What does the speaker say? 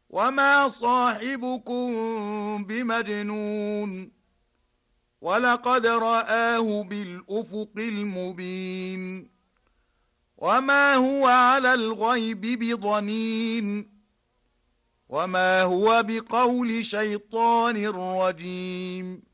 وما صاحبكم بمجنون ولقد رآه بالأفق المبين وما هو على الغيب بضنين وما هو بقول شيطان رجيم